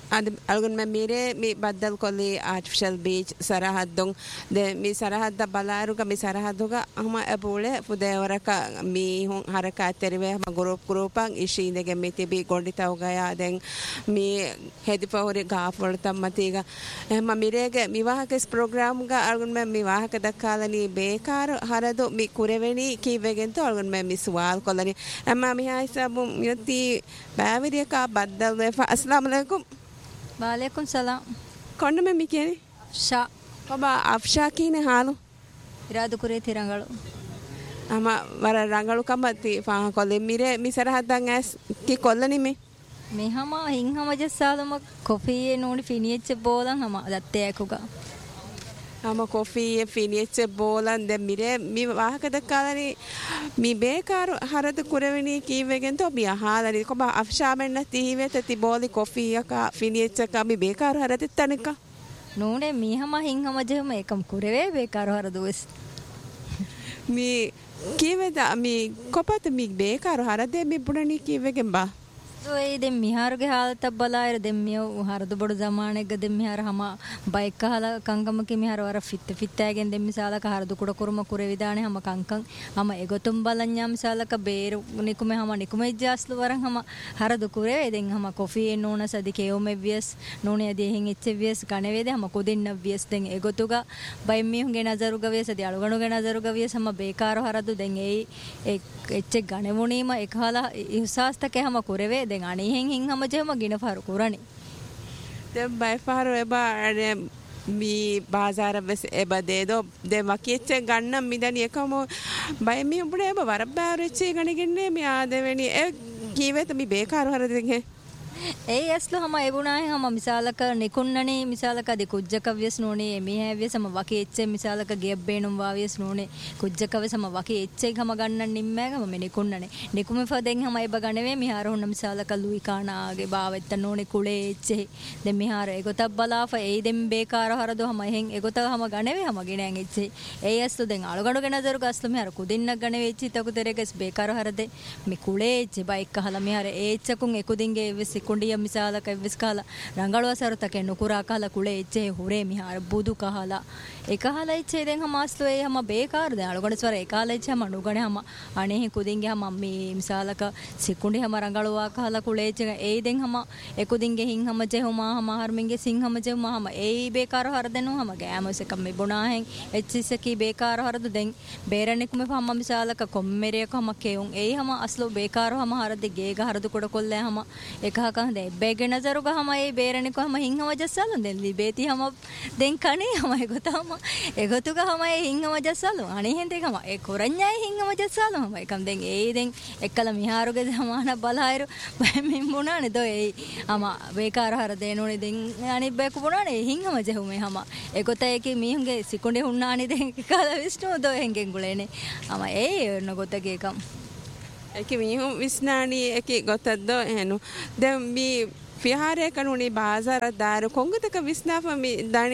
Ad algun me mire mi baddal kolli artificial beach sarahadun de mi sarahadda balaruga mi sarahaduga ama abule fudewaraka mi hun haraka terive ma groupan ishindege mitibi gonditawga ya den mi hedipawri gafultam matiga ma mirege mi wahakes program ga algun me mi wahaka dakkalani bekar haradu mi kureveni kivegen to algun me mi sual kollani amma mi haisabum yoti baviriya ka baddal wefa assalamu alaikum वालेकुम सलाम कौन में मिकेने शा बाबा अफशा की ने हालो इरादु कुरे थी रंगलो अमा वरा रंगलो कमती फाहा कोले मिरे मिसरा हदंग एस की कोलनी में මේ හම හින් හම ජස්සාලම කොෆියේ නෝනි ෆිනියෙච්ච බෝලන් හම දත්තේකුගා ama coffee finiche bolan de mire mi wahaka dakkalani mi bekaru haradu kuraveni kiwegen to mi ahalani ko ba afshamen na tiwe tati boli coffee ka finiche ka mi bekaru haradu tanika nune mi hama hin hama jehma ekam kurave bekaru haradu wes mi kiweda mi kopat mi bekaru harade mi budani kiwegen ba ඒ දෙම් මිහාරගේ حالත බලායර දෙම් මිය හරද බොඩ ජමානෙක දෙම් මිහාර හම bike කහලා කංගමක මිහාර වර ෆිත්තෑගෙන් දෙම් මිසාලක හරද කුඩ කුරුම කුරේ විදානේ හම කංකං හම එගොතුම් බලන්ඥා මිසාලක බේර නිකුමේ හම නිකුමේ ජාස්ලු වරන් හම හරද කුරේ දෙන් හම කොෆී නෝන සදි කේෝමෙ වියස් නෝනේ දී හින් එච්ච වියස් කණවේද හම කොදින්න වියස් දෙන් එගොතුගා බයි මිහුගේ නසරුග වියස් දී අලුගණුගේ නසරුග වියස් හම බේකාර හරදු දෙන් ඒ එච්ච ගණමුණීම එකහලා ඉහසාස්තකේ හම කුරේ den ani hen hin hama jema gina faru kurani den bay faru eba mi bazar bes eba de do de makicche ganna midani ekamo bay mi ubde eba warabbaru eche gani genne mi adeveni e kiweta mi bekaru harade ඒ ඇස්ලු හම එවුනායි හම මිසාලක නිකුන්නනේ මිසාලක දී කුජ්ජක වියස් නෝනේ එමි හැවිය සම වකේ එච්චේ මිසාලක ගෙබ්බේනුම් වාවියස් නෝනේ කුජ්ජක වේ සම වකේ එච්චේ හම ගන්නන් නිම්මෑගම මෙ නිකුන්නනේ නිකුමෙ ෆදෙන් හම එබ ගණවේ මිහාර හොන්න මිසාලක ලුයි කානාගේ බාවෙත්ත නෝනේ කුලේ එච්චේ දෙ මිහාර එගොතක් බලාෆ ඒ දෙම් බේකාර හරදු හම එහෙන් එගොත හම ගණවේ හම ගෙනෑන් එච්චේ ඒ ඇස්ලු දෙන් අලුගඩු ගෙනදරු ගස්ලු මිහාර කුදින්නක් ගණවේ එච්චි තකු තෙරෙකස් බේකාර හරදේ මි කුලේ එච්චේ බයික් කහලා මිහාර ඒ එච්චකුන් එකුදින්ගේ වෙස් කුණ්ඩිය මිසාලක විස්කාලා රංගලුව සරුතකේ නුකුරා කහලා කුලේ එච්චේ හුරේ මිහාර බුදු කහලා එකහලා එච්චේ දෙන් හමාස්ලු ඒ හම බේකාර ද අලුගණ ස්වර එකහලා එච්චේ හම නුගණේ හම අනේ කුදින්ගේ හම මේ මිසාලක සිකුණ්ඩි හම රංගලුවා කහලා කුලේ එච්චේ ඒ දෙන් හම එකුදින්ගේ හින් හම ජේ හුමා හම හර්මින්ගේ සිං හම ජේ හම ඒ බේකාර හර දෙනු හම ගෑමස කම් මේ බොනා හෙන් එච්චිසකී බේකාර හරදු දෙන් බේරණිකුම හම මිසාලක කොම්මෙරියක හම කේඋන් ඒ හම අස්ලු බේකාර හම හරද ගේග හරදු කොට කොල්ලේ හම එකහක හඳ बेगे नजर का हम ये बेरने को हम हिंग वजसालो देन लिबेती हम देन कने हम एगोतु का हम हिंग वजसालो अने हेंते हम ए कोरन्या हिंग वजसालो हम कम देन ए देन एकल मिहारो के जमाना बलायरो मे मुनाने दो ए हम बेकार हर देनोने देन अने बेक बुनाने हिंग वजे हम हम एगोता के मी हुंगे सिकुंडे हुन्नाने देन काल विष्णु दो हेंगे गुलेने हम ए नगोता के कम eki mihun visnani eki gotaddo ehnu den mi fihare kanuni bazar daru kongutaka visnafa mi dani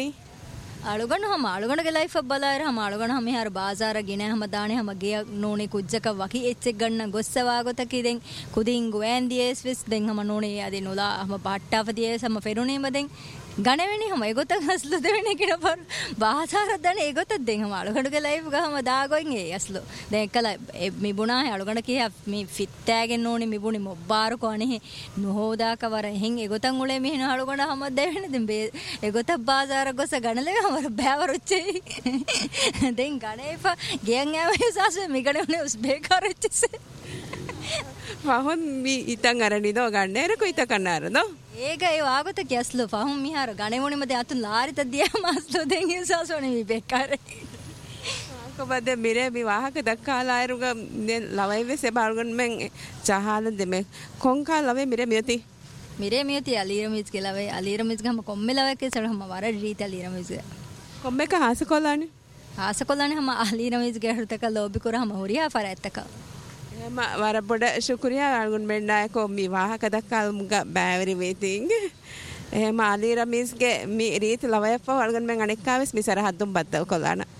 අලුගණ ගේ ලයිෆ් බලායර හම අලුගණ හම හර බාසාර ගින හම දානේ හම ගේ නෝනේ කුජ්ජක වකි එච්චෙක් ගන්න ගොස්සවා ගොතකි දෙන් කුදින් ගෝෑන්දියස් විස් දෙන් හම නෝනේ යදි නුලා හම පාට්ටාපදියේ සම ෆෙරුනේ මදෙන් ගණවෙනි හම එගොත හස්ලු දෙවෙනි කින පර බාසාර දන එගොත දෙන් හම අලුගණ ගේ ලයිෆ් ගහම දාගොයින් ඒ අස්ලු දැන් එකල මිබුණා අලුගණ කිය මේ ෆිට්ටෑගෙන් නෝනේ මිබුනි මොබ්බාර කොනේ නොහෝදා කවර එහෙන් එගොතන් උලේ මිහින අලුගණ හම දෙවෙනි දෙන් එගොත බාසාර ගොස ගණලේ බෑවරුච්චේ දෙන් ගණේපා ගෙයන් ඇවේ සාසෙ මිගණනේ උස් බේකාරච්චේ වහොන් මි ඉතන් අරනිදෝ ගන්නේර කොයිත කන්නාරදෝ ඒක ඒ වාගත කියස්ලු ෆහුම් මිහාර ගණේමුනි මද අතුන් ලාරිත දියා මාස්ලු දෙන් ඉසසෝනේ මි බේකාරේ කොබද මිරේ මි වාහක දක්කාලා අයරුග ලවයිවේ සෙබාල්ගන් මෙන් චහාල දෙමෙ කොංකා ලවේ මිරේ මියති මිරේ මියති අලීරමිස් කියලාවේ අලීරමිස් ගම කොම්මෙලවේ කෙසරහම වර රීත අලීරමිස් කොම්මෙක හාසකොලානේ හම අලීරමිස් ගෙහරුතක ලෝබි කරහම හොරියා ෆරැත්තක එම වර බොඩ ශුක්‍රියා අල්ගුන් මෙන්නාය කො මි වාහක දක්කාල මුග බෑවරි වේතිං එහෙම අලීරමිස්ගේ මි රීත ලවයෆ අල්ගුන් මෙන් අනෙක්කාවස් මි සරහද්දුම් බද්දව කොලාන